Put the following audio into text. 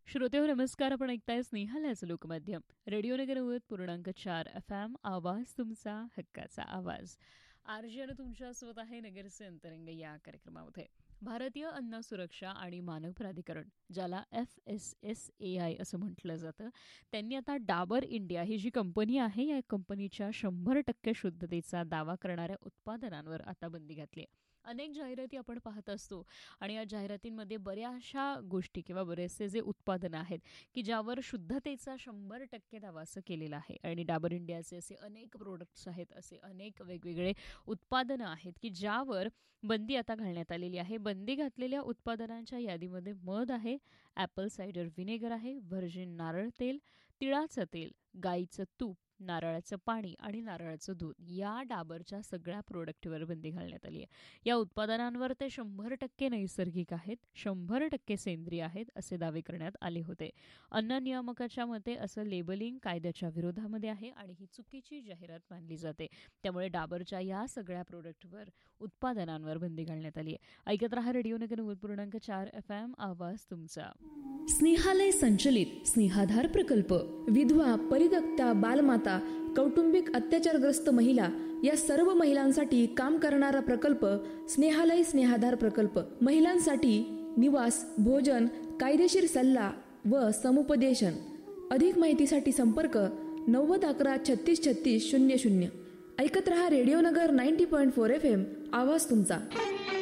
श्रोतेहो नमस्कार. आपण ऐकताय स्नेहालयाचं लोकमाध्यम रेडिओ नगर 90.4 FM. आवाज तुमचा हक्काचा आवाज. आरजेनं तुमच्यासोबत आहे नगरचे अंतरंग या कार्यक्रमामध्ये. भारतीय अन्न सुरक्षा आणि मानक प्राधिकरण, ज्याला FSSAI असं म्हटलं जातं, त्यांनी आता डाबर इंडिया ही जी कंपनी आहे, या कंपनीच्या 100% शुद्धतेचा दावा करणाऱ्या उत्पादनांवर आता बंदी घातली आहे. अनेक जाहिराती आपण पाहत असतो आणि या जाहिरातींमध्ये बऱ्याचशा गोष्टी किंवा बरेचसे जे उत्पादनं आहेत की ज्यावर शुद्धतेचा 100% दावा असं केलेला आहे. आणि डाबर इंडियाचे असे अनेक प्रोडक्ट्स आहेत, असे अनेक वेगवेगळे उत्पादनं आहेत की ज्यावर बंदी आता घालण्यात आलेली आहे. बंदी घातलेल्या उत्पादनांच्या यादीमध्ये मध आहे, ॲपल सायडर व्हिनेगर आहे, व्हर्जिन नारळ तेल, तिळाचं तेल, गाईचं तूप, नारळाचं पाणी आणि नारळाचं दूध या डाबरच्या सगळ्या प्रोडक्टवर बंदी घालण्यात आली आहे. या उत्पादनांवर ते 100% नैसर्गिक आहेत, 100% सेंद्रिय आहेत असे दावे करण्यात आले होते. अन्न नियामकाच्या मते असं लेबलिंग कायद्याच्या विरोधामध्ये आहे आणि ही चुकीची जाहिरात मानली जाते. त्यामुळे डाबरच्या या सगळ्या प्रोडक्टवर उत्पादनांवर बंदी घालण्यात आली आहे. ऐकत रहा रेडिओ नगर 90.4 FM. आवाज तुमचा. स्नेहालय संचलित स्नेहाधार प्रकल्प विधवा, परित्यक्ता, बालमाता, कौटुंबिक अत्याचारग्रस्त महिला या सर्व महिलांसाठी काम करणारा प्रकल्प स्नेहालय स्नेहाधार प्रकल्प. महिलांसाठी निवास, भोजन, कायदेशीर सल्ला व समुपदेशन. अधिक माहितीसाठी संपर्क 90 11 36 36 00. ऐकत रहा रेडिओ नगर 90.4 FM. आवाज तुमचा.